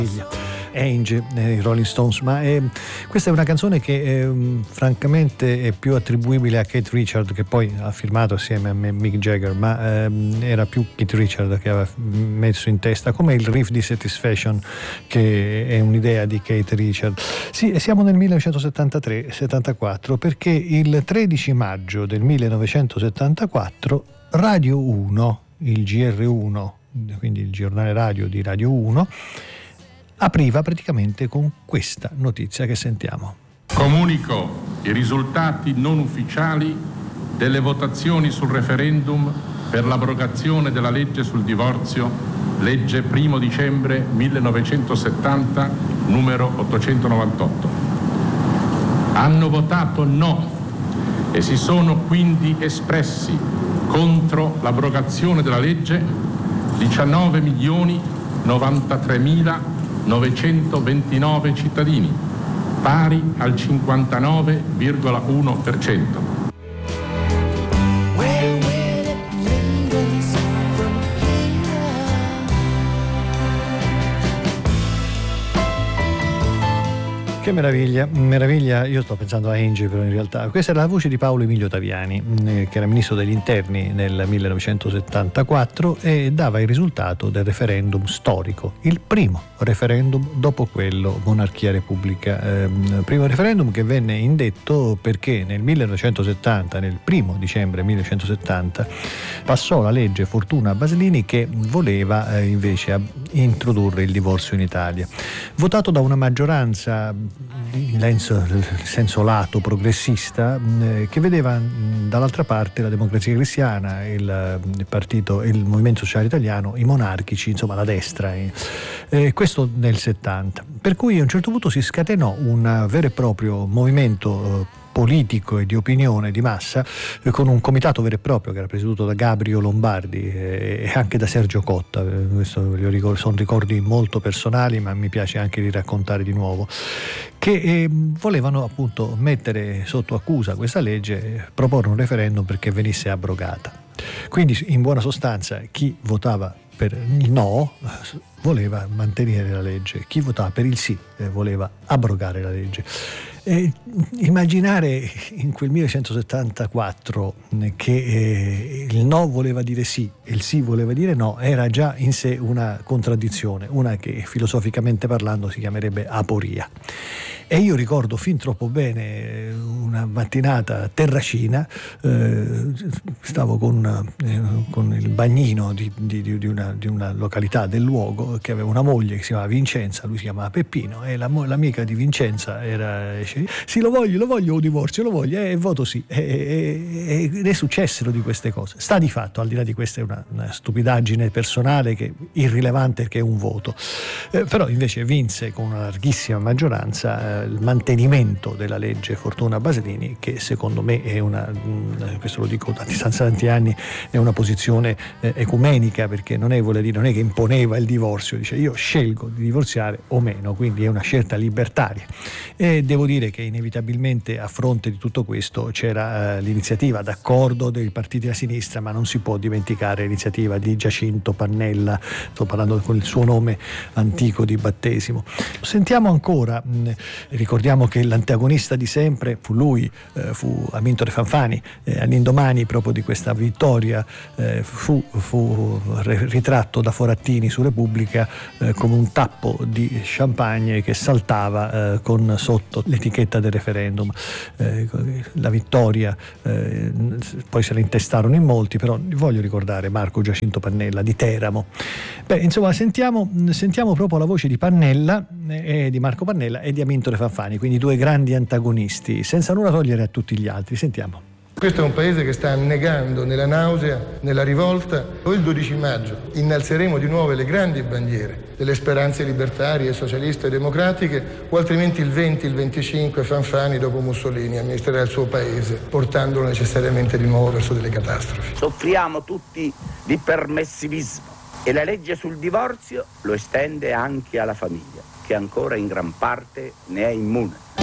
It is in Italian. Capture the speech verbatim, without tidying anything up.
Ainge, eh, i Rolling Stones, ma eh, questa è una canzone che eh, francamente è più attribuibile a Keith Richards, che poi ha firmato assieme a Mick Jagger, ma ehm, era più Keith Richards che aveva messo in testa, come il riff di Satisfaction, che è un'idea di Keith Richards. Sì, e siamo nel millenovecentosettantatré settantaquattro, perché il tredici maggio del millenovecentosettantaquattro Radio uno, il G R uno, quindi il giornale radio di Radio uno, apriva praticamente con questa notizia che sentiamo. Comunico i risultati non ufficiali delle votazioni sul referendum per l'abrogazione della legge sul divorzio, legge primo dicembre millenovecentosettanta, numero ottocentonovantotto. Hanno votato no e si sono quindi espressi contro l'abrogazione della legge diciannove milioni novantatremila novecentoventinove cittadini, pari al cinquantanove virgola uno per cento. Che meraviglia, meraviglia, io sto pensando a Ainge, però in realtà questa era la voce di Paolo Emilio Taviani, che era ministro degli interni nel millenovecentosettantaquattro e dava il risultato del referendum storico, il primo referendum dopo quello monarchia-repubblica, eh, primo referendum che venne indetto perché nel millenovecentosettanta, nel primo dicembre millenovecentosettanta, passò la legge Fortuna Baslini che voleva eh, invece introdurre il divorzio in Italia, votato da una maggioranza in senso lato progressista eh, che vedeva mh, dall'altra parte la Democrazia Cristiana, il, il partito, il Movimento Sociale Italiano, i monarchici, insomma la destra, eh, eh, questo nel settanta, per cui a un certo punto si scatenò un vero e proprio movimento eh, politico e di opinione di massa, eh, con un comitato vero e proprio che era presieduto da Gabrio Lombardi eh, e anche da Sergio Cotta. Eh, questo ricordo, sono ricordi molto personali, ma mi piace anche di raccontare di nuovo, che eh, volevano appunto mettere sotto accusa questa legge e proporre un referendum perché venisse abrogata. Quindi in buona sostanza chi votava per il no voleva mantenere la legge, chi votava per il sì eh, voleva abrogare la legge. Eh, immaginare in quel millenovecentosettantaquattro che eh, il no voleva dire sì e il sì voleva dire no era già in sé una contraddizione, una che filosoficamente parlando si chiamerebbe aporia. E io ricordo fin troppo bene una mattinata a Terracina, eh, stavo con, eh, con il bagnino di, di, di, una, di una località del luogo che aveva una moglie che si chiamava Vincenza, lui si chiamava Peppino, e la, l'amica di Vincenza era sì, lo voglio, lo voglio un divorzio, lo voglio, e eh, voto sì. E, e, e ne successero di queste cose. Sta di fatto, al di là di questa è una, una stupidaggine personale che irrilevante, che è un voto. Eh, però invece vinse con una larghissima maggioranza eh, il mantenimento della legge Fortuna Baslini, che secondo me è una, questo lo dico a distanza di tanti anni, è una posizione eh, ecumenica, perché non è, vuole dire, non è che imponeva il divorzio, dice io scelgo di divorziare o meno, quindi è una scelta libertaria. E devo dire che inevitabilmente a fronte di tutto questo c'era eh, l'iniziativa d'accordo dei partiti a sinistra, ma non si può dimenticare l'iniziativa di Giacinto Pannella, sto parlando con il suo nome antico di battesimo. Sentiamo ancora, mh, ricordiamo che l'antagonista di sempre fu lui, eh, fu Amintore Fanfani, eh, all'indomani proprio di questa vittoria eh, fu, fu ritratto da Forattini su Repubblica eh, come un tappo di champagne che saltava eh, con sotto l'etichetta del referendum. Eh, la vittoria eh, poi se la intestarono in molti, però voglio ricordare Marco Giacinto Pannella di Teramo. Beh, insomma, sentiamo, sentiamo proprio la voce di Pannella, eh, di Marco Pannella e di Amintore Fanfani, quindi due grandi antagonisti, senza nulla togliere a tutti gli altri. Sentiamo. Questo è un paese che sta annegando nella nausea, nella rivolta. Noi il dodici maggio innalzeremo di nuovo le grandi bandiere delle speranze libertarie, socialiste e democratiche, o altrimenti il venti, il venticinque Fanfani dopo Mussolini amministrerà il suo paese, portandolo necessariamente di nuovo verso delle catastrofi. Soffriamo tutti di permissivismo e la legge sul divorzio lo estende anche alla famiglia, che ancora in gran parte ne è immune.